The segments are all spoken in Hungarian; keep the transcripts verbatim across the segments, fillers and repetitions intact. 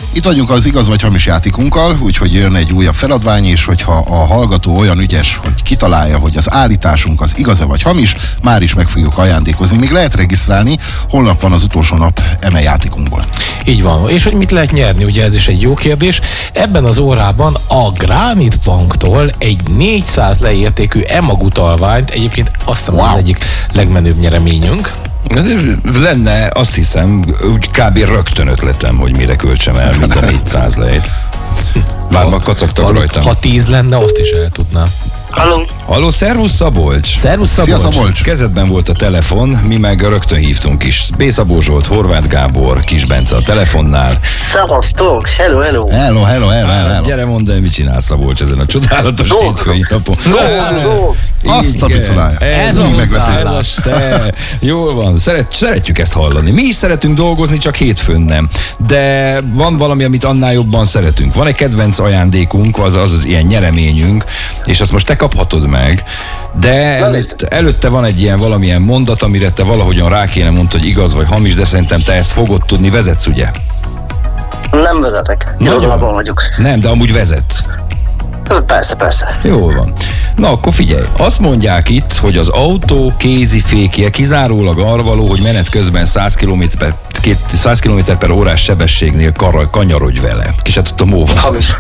Itt vagyunk az igaz vagy hamis játékunkkal, úgyhogy jön egy újabb feladvány, és hogyha a hallgató olyan ügyes, hogy kitalálja, hogy az állításunk az igaz vagy hamis, már is meg fogjuk ajándékozni. Még lehet regisztrálni, holnap van az utolsó nap eme játékunkból. Így van. És hogy mit lehet nyerni, ugye ez is egy jó kérdés. Ebben az órában a Granite Banktól egy négyszáz leértékű e-mag utalványt, egyébként azt hiszem wow. az egyik legmenőbb nyereményünk. Lenne, azt hiszem, úgy kb. Rögtön ötletem, hogy mire költsem el mind a négyszáz lejt. Már ma kacagtak rajtam. Ha tíz lenne, azt is el tudnám. Halló. Halló, szervusz Szabolcs! Szervusz Szabolcs! Szia, Szabolcs! Kezedben volt a telefon, mi meg rögtön hívtunk is. B. Szabó Zsolt, Horváth Gábor, Kis Bence a telefonnál. Szevasztok! Hello, hello! Hello, hello, hello, hello. Gyere, mondd el, mit csinál Szabolcs ezen a csodálatos hétfői napon. Dolgozó! Azt a picolája. Ez, Ez a meglepő. Ez az te. Jól van, Szeret, szeretjük ezt hallani. Mi is szeretünk dolgozni, csak hétfőn nem. De van valami, amit annál jobban szeretünk. Van egy kedvenc ajándékunk, az az, az ilyen nyereményünk, és azt most te kaphatod meg. De előtt, előtte van egy ilyen valamilyen mondat, amire te valahogyan rá kéne mondani, hogy igaz vagy hamis, de szerintem te ezt fogod tudni. Vezetsz, ugye? Nem vezetek. Irodalában vagyok. Nem, de amúgy vezetsz. Persze, persze. Jól van. Na, akkor figyelj. Azt mondják itt, hogy az autó kézifékje kizárólag arra való, hogy menet közben száz kilométer per órás sebességnél karral kanyarodj vele. Ki se tudtam óvaszni. Hamis.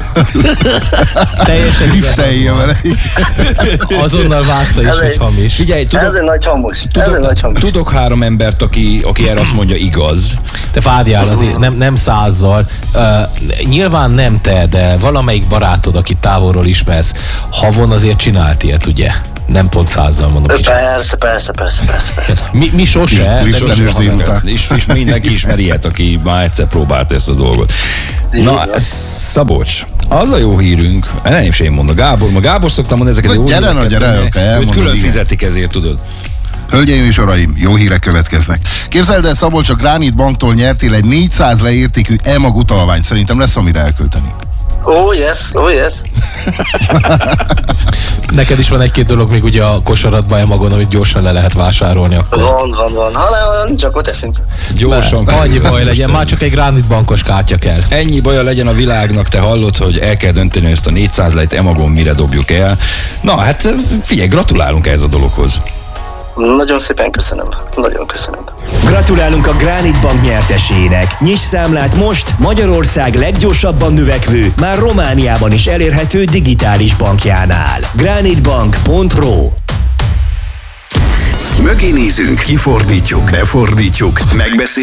Teljesen Liftelje vele. Azonnal vágta is, Ez hogy egy- hamis. Figyelj, Ez tudok, egy nagy hamus. Ez egy nagy hamus. tudok három embert, aki, aki erre azt mondja igaz. Te várjál azért, nem, nem százzal. Uh, nyilván nem te, de valamelyik barátod, akit távolról ismersz, havon azért csinált ilyet, ugye? Nem pont százzal mondom. kicsit. Persze, persze, persze, persze, persze. Mi, mi sose. Mi de sose. mi- délután. És, és mindenki ismer ilyet, aki már egyszer próbált ezt a dolgot. Na, Szabolcs, az a jó hírünk, nem is én mondom, Gábor, ma Gábor szoktam mondani ezeket Na, a jó gyere, híreket, na, gyere, mert oké, őt elmondod, külön igen. fizetik ezért, tudod. Hölgyeim és uraim, jó hírek következnek. Képzeld el, Szabolcs, a Granite Banktól nyertél egy négyszáz leértékű e-mag utalványt. Szerintem lesz, amire elkölteni. Oh yes, oh yes. Neked is van egy-két dolog még ugye a kosaratban emagon, amit gyorsan le lehet vásárolni akkor. Van, van, van. Ha nem, nincs, akkor teszünk. Gyorsan. Annyi baj legyen, már csak egy Granite Bankos kártya kell. Ennyi baja legyen a világnak, te hallod, hogy el kell dönteni, hogy ezt a négyszáz lejt emagon mire dobjuk el. Na, hát figyelj, gratulálunk ez a dologhoz. Nagyon szépen köszönöm. Nagyon köszönöm. Gratulálunk a Granite Bank nyertesének. Nyiss számlát most Magyarország leggyorsabban növekvő, már Romániában is elérhető digitális bankjánál. granitebank pont ro. Mögé nézünk, kifordítjuk, befordítjuk, megbeszéljük.